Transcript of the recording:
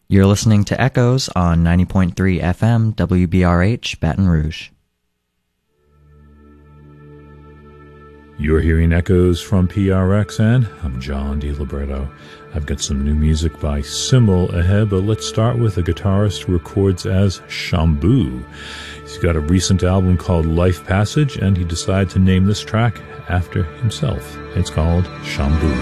You're listening to Echoes on 90.3 FM WBRH Baton Rouge. You're hearing Echoes from PRXN. I'm John DiLibretto. I've got some new music by Symbol ahead, but let's start with a guitarist who records as Shamboo. He's got a recent album called Life Passage, and he decided to name this track after himself. It's called Shamboo.